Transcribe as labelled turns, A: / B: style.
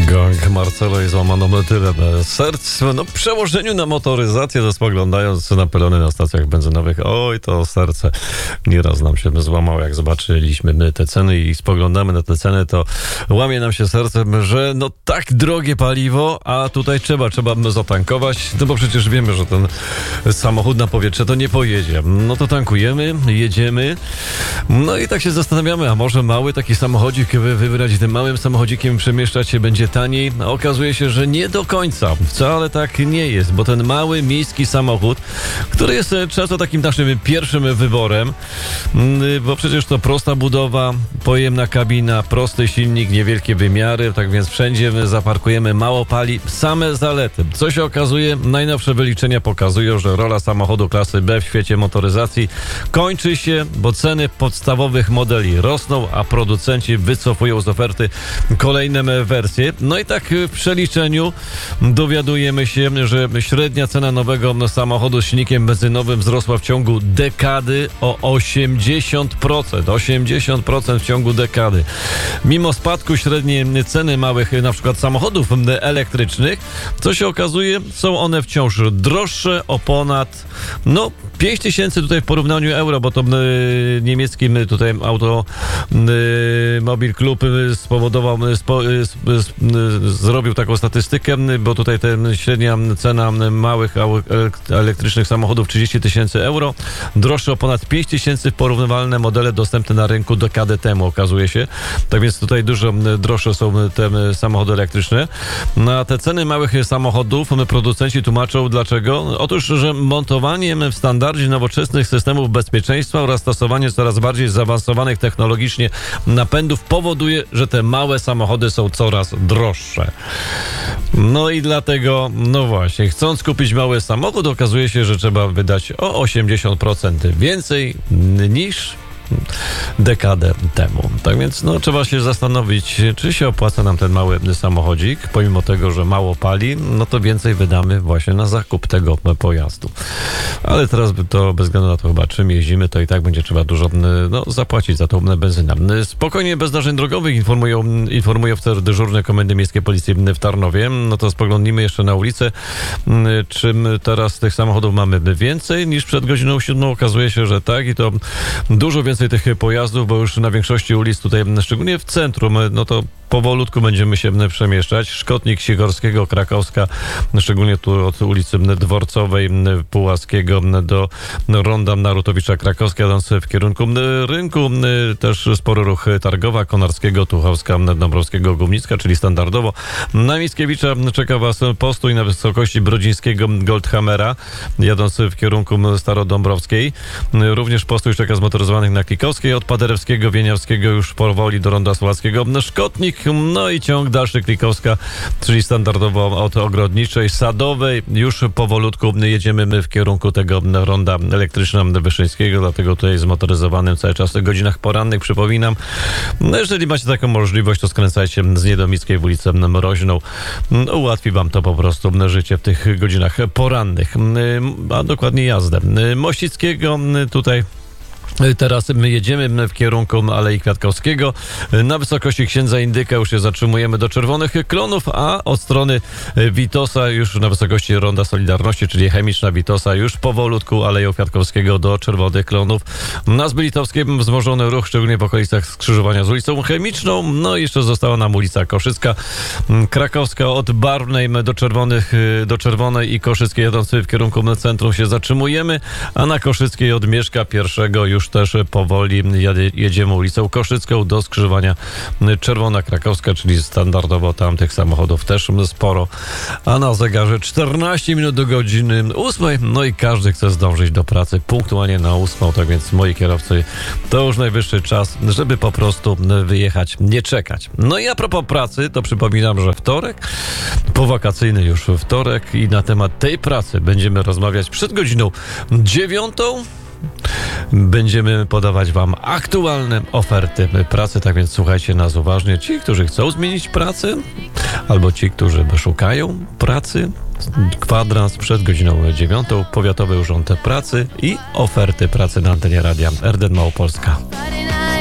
A: Gang Marcelo i złamano tyle serc. No, w przełożeniu na motoryzację, to spoglądając na pylony na stacjach benzynowych, oj, to serce nieraz nam się złamało, jak zobaczyliśmy te ceny i spoglądamy na te ceny, to łamie nam się serce, że no tak drogie paliwo, a tutaj trzeba zatankować, no bo przecież wiemy, że ten samochód na powietrze to nie pojedzie. No to tankujemy, jedziemy, no i tak się zastanawiamy, a może mały taki samochodzik wybrać, tym małym samochodzikiem przemieszczać się będzie taniej. Okazuje się, że nie do końca. Wcale tak nie jest, bo ten mały miejski samochód, który jest często takim naszym pierwszym wyborem, bo przecież to prosta budowa, pojemna kabina, prosty silnik, niewielkie wymiary, tak więc wszędzie zaparkujemy, mało pali, same zalety. Co się okazuje? Najnowsze wyliczenia pokazują, że rola samochodu klasy B w świecie motoryzacji kończy się, bo ceny podstawowych modeli rosną, a producenci wycofują z oferty kolejne wersje. No i tak w przeliczeniu dowiadujemy się, że średnia cena nowego samochodu z silnikiem benzynowym wzrosła w ciągu dekady o 80%. 80% w ciągu dekady. Mimo spadku średniej ceny małych na przykład samochodów elektrycznych, co się okazuje, są one wciąż droższe o ponad 5 tysięcy tutaj w porównaniu euro, bo to niemiecki tutaj Automobil Club spowodował, zrobił taką statystykę, bo tutaj średnia cena małych elektrycznych samochodów 30 tysięcy euro, droższe o ponad 5 tysięcy w porównywalne modele dostępne na rynku dekadę temu, okazuje się. Tak więc tutaj dużo droższe są te samochody elektryczne. Na te ceny małych samochodów producenci tłumaczą dlaczego. Otóż, że montowaniem w standardzie nowoczesnych systemów bezpieczeństwa oraz stosowanie coraz bardziej zaawansowanych technologicznie napędów powoduje, że te małe samochody są coraz droższe. No i dlatego, właśnie, chcąc kupić mały samochód, okazuje się, że trzeba wydać o 80% więcej niż dekadę temu. Tak więc trzeba się zastanowić, czy się opłaca nam ten mały samochodzik, pomimo tego, że mało pali, to więcej wydamy właśnie na zakup tego pojazdu. Ale teraz to bez względu na to chyba czym jeździmy, to i tak będzie trzeba dużo zapłacić za tą benzynę. Spokojnie, bez zdarzeń drogowych informują oficer dyżurny Komendy Miejskiej Policji w Tarnowie. To spoglądnijmy jeszcze na ulicę. Czym teraz tych samochodów mamy więcej niż przed godziną 7? Okazuje się, że tak i to dużo więcej tych pojazdów, bo już na większości ulic tutaj, szczególnie w centrum, to powolutku będziemy się przemieszczać. Szkotnik Sikorskiego, Krakowska, szczególnie tu od ulicy Dworcowej, Pułaskiego do ronda Narutowicza Krakowska, jadąc w kierunku rynku. Też spory ruch Targowa, Konarskiego, Tuchowska, Dąbrowskiego, Górnicka, czyli standardowo. Na Mickiewicza czeka Was postój na wysokości Brodzińskiego Goldhammera, jadąc w kierunku Starodąbrowskiej. Również postój czeka zmotoryzowanych na Klikowskiej, od Paderewskiego, Wieniawskiego już powoli do ronda Słowackiego. Szkotnik, i ciąg dalszy Klikowska, czyli standardowo od Ogrodniczej, Sadowej. Już powolutku jedziemy w kierunku tego ronda Elektryczna-Wyszyńskiego, dlatego tutaj zmotoryzowanym cały czas w godzinach porannych, przypominam. Jeżeli macie taką możliwość, to skręcajcie z Niedomickiej w ulicę Mroźną. Ułatwi Wam to po prostu życie w tych godzinach porannych, a dokładnie jazdę. Mościckiego tutaj teraz my jedziemy w kierunku Alei Kwiatkowskiego. Na wysokości Księdza Indyka już się zatrzymujemy do Czerwonych Klonów, a od strony Witosa już na wysokości Ronda Solidarności, czyli Chemiczna Witosa, już powolutku Aleją Kwiatkowskiego do Czerwonych Klonów. Na Zbylitowskiej wzmożony ruch, szczególnie w okolicach skrzyżowania z ulicą Chemiczną. Jeszcze została nam ulica Koszycka, Krakowska od Barwnej do Czerwonej i Koszyckiej, jadący w kierunku centrum się zatrzymujemy, a na Koszyckiej od Mieszka I już też powoli jedziemy ulicą Koszycką do skrzyżowania Czerwona Krakowska, czyli standardowo tam tych samochodów też sporo, a na zegarze 14 minut do godziny 8, i każdy chce zdążyć do pracy punktualnie na 8, tak więc moi kierowcy, to już najwyższy czas, żeby po prostu wyjechać, nie czekać. I a propos pracy, to przypominam, że wtorek, powakacyjny już wtorek i na temat tej pracy będziemy rozmawiać przed godziną 9. Będziemy podawać Wam aktualne oferty pracy, tak więc słuchajcie nas uważnie. Ci, którzy chcą zmienić pracę, albo ci, którzy szukają pracy. Kwadrans przed godziną 9. Powiatowy Urząd Pracy i oferty pracy na antenie radia RDN Małopolska.